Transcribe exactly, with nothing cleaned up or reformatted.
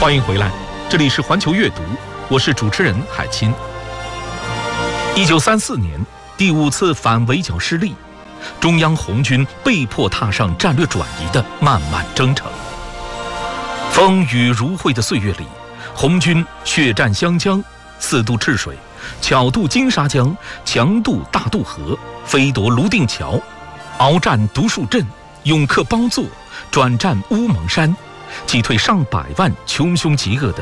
欢迎回来，这里是环球阅读，我是主持人海清。一九三四年，第五次反围剿失利，中央红军被迫踏上战略转移的漫漫征程。风雨如晦的岁月里，红军血战湘江，四渡赤水，巧渡金沙江，强渡大渡河，飞夺泸定桥，鏖战独树镇，勇克包座，转战乌蒙山，击退上百万穷凶极恶的